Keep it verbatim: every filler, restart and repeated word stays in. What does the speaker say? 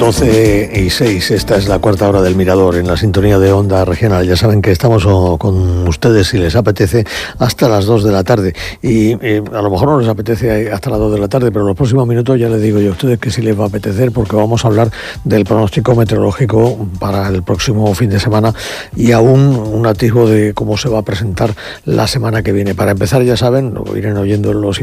doce y seis, esta es la cuarta hora del Mirador en la sintonía de Onda Regional. Ya saben que estamos oh, con ustedes, si les apetece, hasta las dos de la tarde. Y eh, a lo mejor no les apetece hasta las dos de la tarde, pero en los próximos minutos ya les digo yo a ustedes que sí les va a apetecer, porque vamos a hablar del pronóstico meteorológico para el próximo fin de semana y aún un atisbo de cómo se va a presentar la semana que viene. Para empezar, ya saben, lo irán oyendo en los